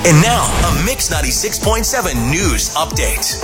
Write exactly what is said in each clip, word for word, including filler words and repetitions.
And now, a Mix ninety-six point seven news update.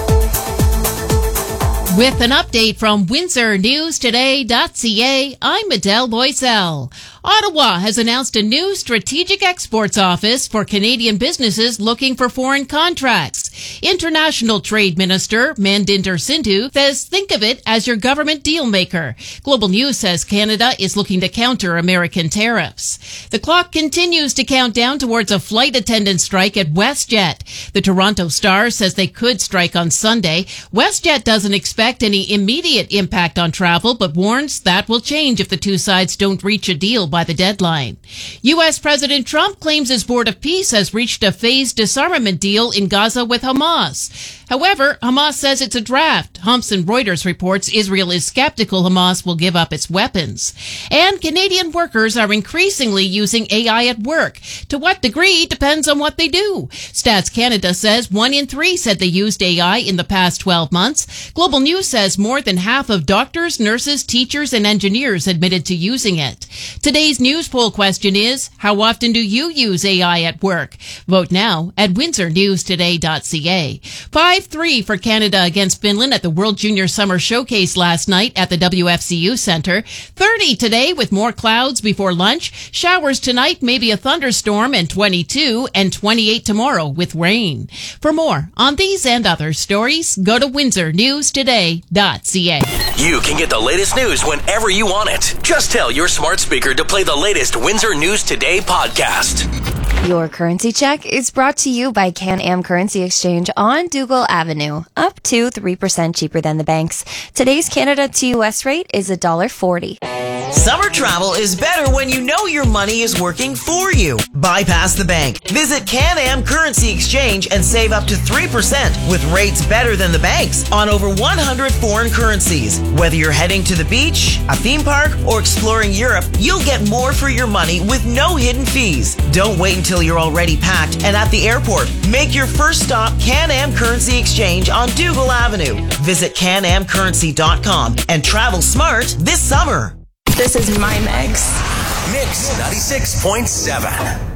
With an update from Windsor News Today dot C A, I'm Adele Loisel. Ottawa has announced a new strategic exports office for Canadian businesses looking for foreign contracts. International Trade Minister Mandinder Sindhu says think of it as your government deal maker. Global News says Canada is looking to counter American tariffs. The clock continues to count down towards a flight attendant strike at WestJet. The Toronto Star says they could strike on Sunday. WestJet doesn't expect any immediate impact on travel, but warns that will change if the two sides don't reach a deal by the deadline. U S President Trump claims his Board of Peace has reached a phased disarmament deal in Gaza with Hamas. However, Hamas says it's a draft. Thomson Reuters reports Israel is skeptical Hamas will give up its weapons. And Canadian workers are increasingly using A I at work. To what degree depends on what they do. Stats Canada says one in three said they used A I in the past twelve months. Global News says more than half of doctors, nurses, teachers, and engineers admitted to using it. Today's news poll question is, how often do you use A I at work? Vote now at Windsor News Today dot C A. five three for Canada against Finland at the World Junior Summer Showcase last night at the W F C U Centre. thirty today with more clouds before lunch. Showers tonight, maybe a thunderstorm, and twenty-two and twenty-eight tomorrow with rain. For more on these and other stories, go to Windsor News Today dot C A. You can get the latest news whenever you want it. Just tell your smart speaker to play the latest Windsor News Today podcast. Your currency check is brought to you by Can-Am Currency Exchange on Dougal Avenue, up to three percent cheaper than the banks. Today's Canada to U S rate is one dollar forty. Summer travel is better when you know your money is working for you. Bypass the bank. Visit Can-Am Currency Exchange and save up to three percent with rates better than the banks on over one hundred foreign currencies. Whether you're heading to the beach, a theme park, or exploring Europe, you'll get more for your money with no hidden fees. Don't wait until you're already packed and at the airport. Make your first stop Can-Am Currency Exchange on Dougal Avenue. Visit can am currency dot com and travel smart this summer. This is my mix. Mix ninety-six point seven.